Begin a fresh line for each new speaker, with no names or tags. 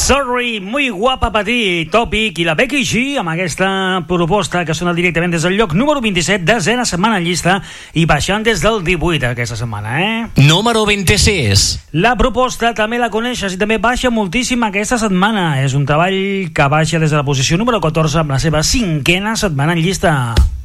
Sorry, muy guapa pa ti, Tòpic i la Becky G amb aquesta proposta que sona directament des del lloc número 27, desena setmana en llista i baixant des del 18 aquesta setmana,
Número 26.
La proposta també la coneixes i també baixa moltíssim aquesta setmana. És un treball que baixa des de la posició número 14 amb la seva cinquena setmana en llista.